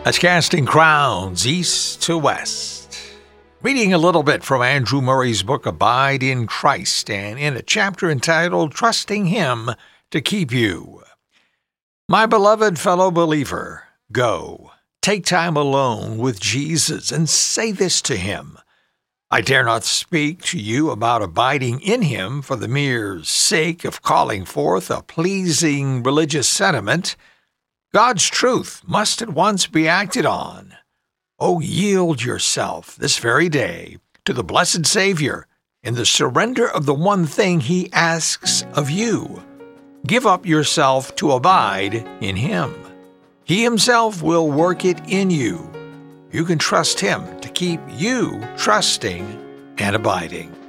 That's Casting Crowns, East to West. Reading a little bit from Andrew Murray's book, Abide in Christ, and in a chapter entitled, Trusting Him to Keep You. My beloved fellow believer, go. Take time alone with Jesus and say this to Him. I dare not speak to you about abiding in Him for the mere sake of calling forth a pleasing religious sentiment. God's truth must at once be acted on. Oh, yield yourself this very day to the blessed Savior in the surrender of the one thing He asks of you. Give up yourself to abide in Him. He Himself will work it in you. You can trust Him to keep you trusting and abiding.